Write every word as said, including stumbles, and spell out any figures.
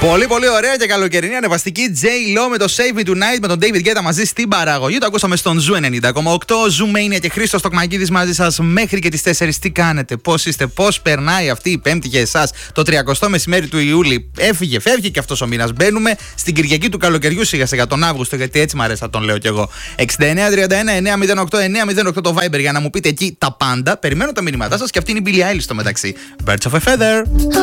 Πολύ πολύ ωραία και καλοκαιρινή ανεβαστική J-Lo με το Save Me Tonight με τον David Guetta μαζί στην παραγωγή. Το ακούσαμε στον Ζου ενενήντα κόμμα οκτώ. Zoomania και Χρήστος Τοκμακίδης μαζί σας μέχρι και τις τέσσερις. Τι κάνετε, πώς είστε, πώς περνάει αυτή η Πέμπτη για εσάς? Το τριακοστό μεσημέρι του Ιούλη έφυγε, φεύγει και αυτός ο μήνας. Μπαίνουμε στην Κυριακή του καλοκαιριού σιγά σιγά τον Αύγουστο, γιατί έτσι μ' αρέσει να τον λέω κι εγώ. εξήντα εννέα τριάντα ένα εννιακόσια οκτώ εννιακόσια οκτώ το Viber για να μου πείτε εκεί τα πάντα. Περιμένω τα μηνύματά σας και αυτή είναι η Billie Eilish στο μεταξύ. Birds of a Feather.